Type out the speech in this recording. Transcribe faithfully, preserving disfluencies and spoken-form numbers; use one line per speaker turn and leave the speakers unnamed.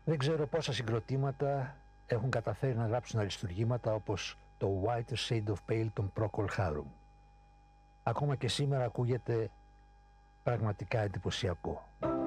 Δεν ξέρω πόσα συγκροτήματα έχουν καταφέρει να γράψουν αριστουργήματα όπως το Whiter Shade of Pale των Procol Harum. Ακόμα και σήμερα ακούγεται πραγματικά εντυπωσιακό.